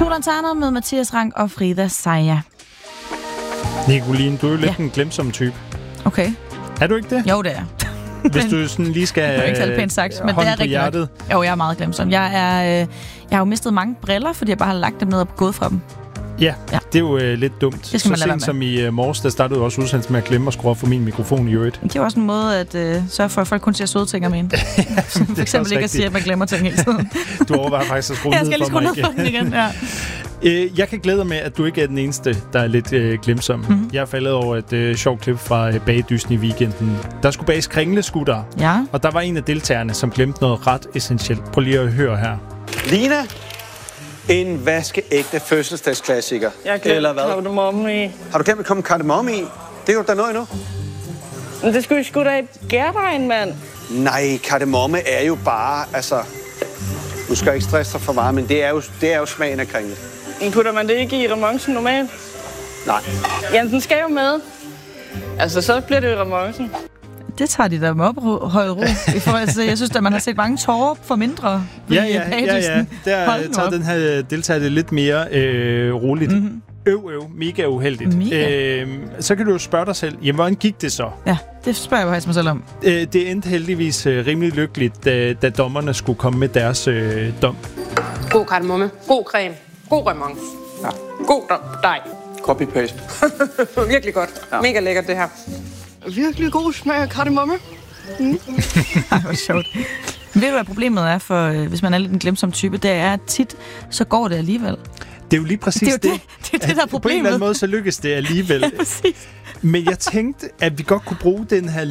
Turlantana med Mathias Rank og Frida Saja. Nicoline, du er jo lidt en glemsom type. Okay. Er du ikke det? Jo, det er. Hvis du sådan lige skal det er ikke så pænt sagt, men det er rigtigt nok. Jo, jeg er meget glemsom. Jeg har jo mistet mange briller, fordi jeg bare har lagt dem ned og gået fra dem. Ja, det er jo lidt dumt. Det skal man så sent som i morges, der startede du også udsendelsen med at glemme at skrue op for min mikrofon i øvrigt. Det er også en måde at sørge for, at folk kun siger søde ting om en. For eksempel ikke at sige, at man glemmer ting hele tiden. Du overvejer faktisk at skrue ned for mig. Jeg skal lige skrue ned for den igen, ja. Jeg kan glæde med, at du ikke er den eneste, der er lidt glemsom. Mm-hmm. Jeg er faldet over et sjovt klip fra Bagedysten i weekenden. Der skulle bages kringleskutter, og der var en af deltagerne, som glemte noget ret essentielt. Prøv lige at høre her. Lina, en vaskeægte fødselsdagsklassiker. Jeg har glemt kardemomme i. Har du glemt at komme kardemomme i? Det er jo der noget endnu. Men det skulle vi sgu da i gærdejen, mand. Nej, kardemomme er jo bare, altså... Du skal ikke stresse dig for meget, men det er jo smagen af kringle. Men putter man det ikke i remoncen normalt? Nej. Jamen, den skal jo med. Altså, så bliver det jo remoncen. Det tager de der med ophøjet ro. I forhold til, jeg synes, at man har set mange tårer for mindre. Ja. Der tager den her deltager lidt mere roligt. Mm-hmm. Mega uheldigt. Så kan du jo spørge dig selv, jamen, hvordan gik det så? Ja, det spørger jeg faktisk mig selv om. Det endte heldigvis rimelig lykkeligt, da dommerne skulle komme med deres dom. God kardemomme, god creme, god remonce, god dej. Copy-paste. Virkelig godt. Ja. Mega lækkert, det her. Virkelig god smag af kardemomme. Ej, hvor sjovt. Ved du, hvad problemet er, for hvis man er lidt en glemsom type? Det er, at tit så går det alligevel. Det er jo lige præcis det. Det er det, der er problemet. På en eller anden måde, så lykkes det alligevel. Ja, præcis. Men jeg tænkte, at vi godt kunne bruge den her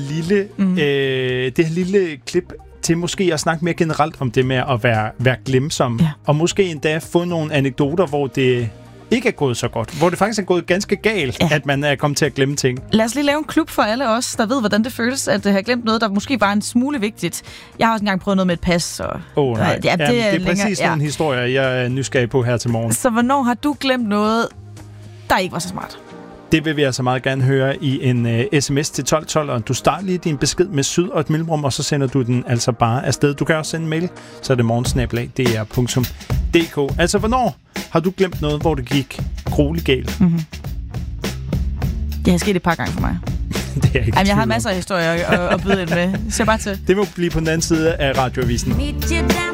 det her lille klip til måske at snakke mere generelt om det med at være glemsom. Ja. Og måske endda få nogle anekdoter, hvor det ikke er gået så godt. Hvor det faktisk er gået ganske galt, at man er kommet til at glemme ting. Lad os lige lave en klub for alle os, der ved, hvordan det føles at have glemt noget, der måske var en smule vigtigt. Jeg har også engang prøvet noget med et pas. Nej. Det er præcis nogle historier, jeg er nysgerrig på her til morgen. Så hvornår har du glemt noget, der ikke var så smart? Det vil vi altså meget gerne høre i en sms til 1212, og du starter lige din besked med syd og et mellemrum, og så sender du den altså bare afsted. Du kan også sende en mail, så er det morgensnabelag.dr.dk. Altså, hvornår har du glemt noget, hvor det gik grueligt galt? Mm-hmm. Det har sket et par gange for mig. Det er ikke jeg har masser af historier at byde ind med. Så bare til. Det må blive på den anden side af radioavisen.